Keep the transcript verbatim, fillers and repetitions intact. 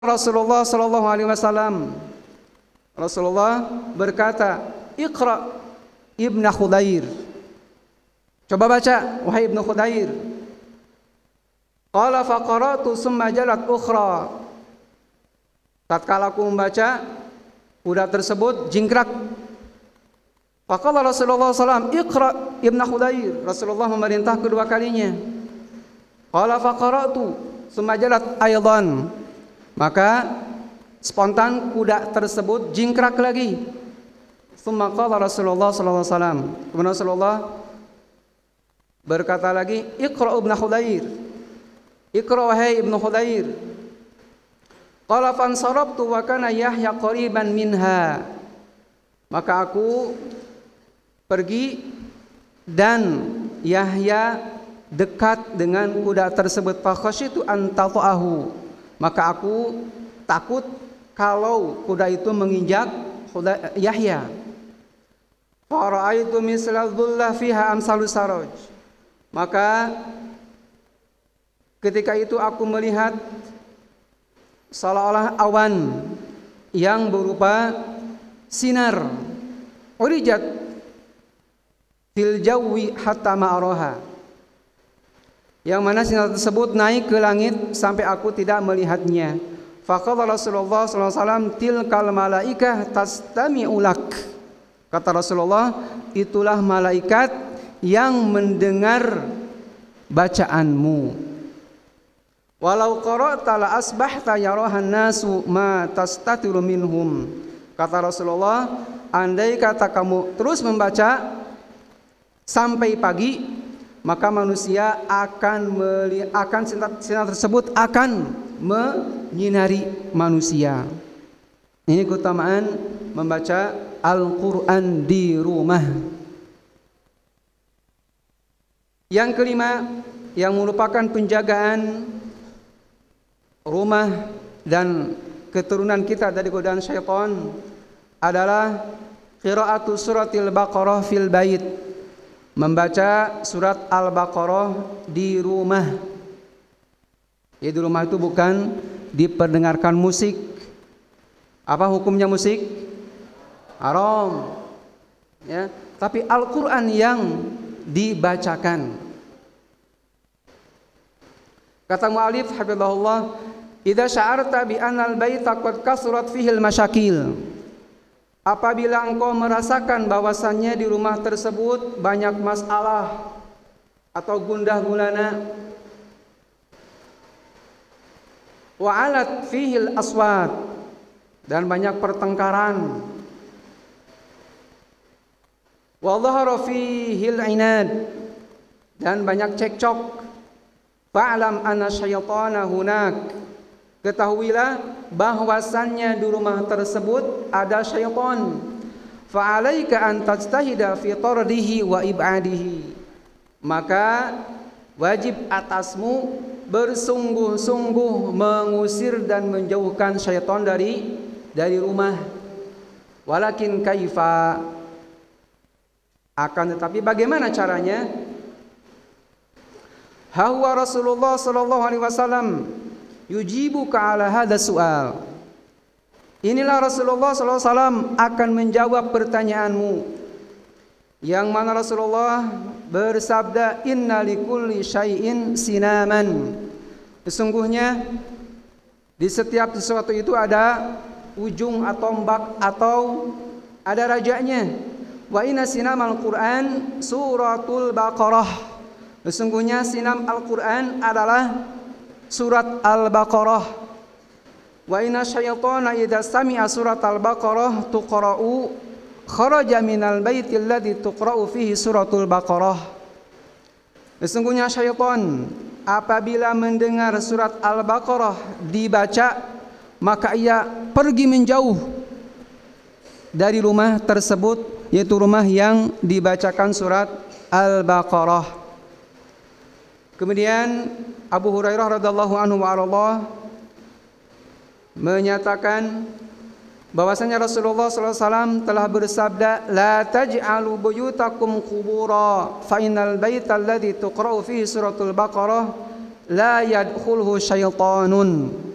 Rasulullah sallallahu alaihi wasallam. Rasulullah berkata, "Iqra Ibnu Khudair." Coba baca, wahai Ibnu Khudair. Qala faqara'tu summa jalat ukhra. Tatkala aku membaca, kuda tersebut jingkrak. Faqala Rasulullah sallallahu alaihi wasallam, "Iqra Ibnu Khudair." Rasulullah memerintah kedua kalinya. Qala faqara'tu summa jalat aidan. Maka spontan kuda tersebut jingkrak lagi. Tsumma qala Rasulullah sallallahu alaihi wasallam. Kemudian Rasulullah berkata lagi, "Iqra Ibnu Khudair." Iqra wahai Ibnu Khudair. Qala fansarabtu wa kana Yahya qariban minha. Maka aku pergi dan Yahya dekat dengan kuda tersebut. Fa khasyitu an tata'ahu. Maka aku takut kalau kuda itu menginjak Yahya. Fa ra'aitu misla dhulla fiha amsalu saraj. Maka ketika itu aku melihat seolah-olah awan yang berupa sinar. Urijat fil jawi hatta ma'araha. Yang mana sinar tersebut naik ke langit sampai aku tidak melihatnya. Faqala Rasulullah sallallahu alaihi wasallam, "Tilkal malaikah tastami'u lak." Kata Rasulullah, itulah malaikat yang mendengar bacaanmu. Walau qara'ta la asbahta yarahan nasu ma tastatiru minhum. Kata Rasulullah, andai kata kamu terus membaca sampai pagi, maka manusia akan meli- akan sinar, sinar tersebut akan menyinari manusia. Ini keutamaan membaca Al-Quran di rumah. Yang kelima, yang merupakan penjagaan rumah dan keturunan kita dari godaan syaitan adalah qiraatu suratil Baqarah fil bait. Membaca surat Al-Baqarah di rumah. Ya, di rumah itu bukan diperdengarkan musik. Apa hukumnya musik? Haram. Ya, tapi Al-Qur'an yang dibacakan. Kata mu'alif hafizahullah, "Idza sya'arta bi anal baita qad kasurat fihi al-masyakil." Apabila engkau merasakan bahwasannya di rumah tersebut banyak masalah atau gundah gulana, wa alat fihil aswat, dan banyak pertengkaran, wa dhahara fihil inad, dan banyak cekcok, fa'lam anna syaitana hunak. Ketahuilah bahwasannya di rumah tersebut ada syaitan. Fa'alaika an tajtahida fi tardihi wa ib'adihi. Maka wajib atasmu bersungguh-sungguh mengusir dan menjauhkan syaitan dari dari rumah. Walakin kaifa, akan tetapi bagaimana caranya? Hawa Rasulullah sallallahu alaihi wasallam yujibuka ala hadha su'al. Inilah Rasulullah sallallahu alaihi wasallam akan menjawab pertanyaanmu. Yang mana Rasulullah bersabda, "Inna likulli syai'in sinaman." Sesungguhnya di setiap sesuatu itu ada ujung atau tombak atau ada rajanya. Wa inna sinamal Qur'an suratul Baqarah. Sesungguhnya sinam Al-Qur'an adalah surat Al-Baqarah. Wa inna syaitana idza sami'a surat Al-Baqarah tuqra'u kharaja minal baiti alladhi tuqra'u fihi suratul Baqarah. Sesungguhnya syaitan apabila mendengar surat Al-Baqarah dibaca, maka ia pergi menjauh dari rumah tersebut, yaitu rumah yang dibacakan surat Al-Baqarah. Kemudian Abu Hurairah radhiyallahu anhu wa'arallah menyatakan bahwasanya Rasulullah sallallahu alaihi wasallam telah bersabda, "La taj'alu buyutakum qubura, fa innal baita alladhi tuqra'u fihi suratul Baqarah la yadkhuluhu syaitanun."